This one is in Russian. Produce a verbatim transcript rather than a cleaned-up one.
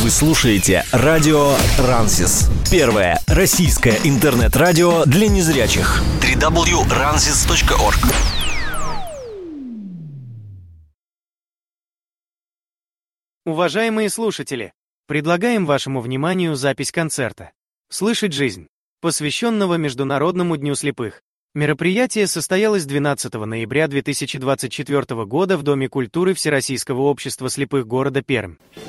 Вы слушаете радио Рансис. Первое российское интернет-радио для незрячих. дабл ю дабл ю дабл ю точка рансис точка орг. Уважаемые слушатели, предлагаем вашему вниманию запись концерта «Слышать жизнь», посвященного Международному дню слепых. Мероприятие состоялось двенадцатого ноября две тысячи двадцать четвёртого года в Доме культуры Всероссийского общества слепых города Пермь.